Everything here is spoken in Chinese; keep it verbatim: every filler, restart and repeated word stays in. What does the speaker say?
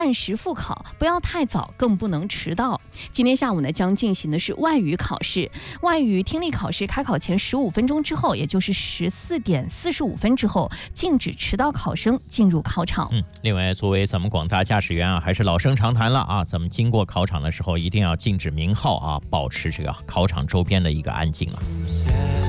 按时复考，不要太早，更不能迟到。今天下午呢，将进行的是外语考试。外语听力考试开考前十五分钟之后，也就是十四点四十五分之后，禁止迟到考生进入考场。 嗯，另外，作为咱们广大驾驶员啊，还是老生常谈了啊，咱们经过考场的时候，一定要禁止鸣号啊，保持这个考场周边的一个安静啊。